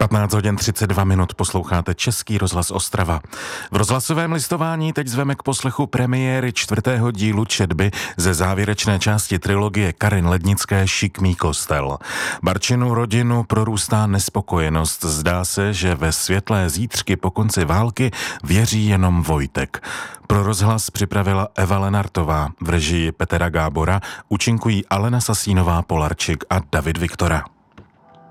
15 hodin 32 minut posloucháte Český rozhlas Ostrava. V rozhlasovém listování teď zveme k poslechu premiéry 4. dílu četby ze závěrečné části trilogie Karin Lednické Šikmý kostel. Barčinu rodinu prorůstá nespokojenost. Zdá se, že ve světlé zítřky po konci války věří jenom Vojtek. Pro rozhlas připravila Eva Lenartová, v režii Petra Gábora účinkují Alena Sasínová Polarčik a David Viktora.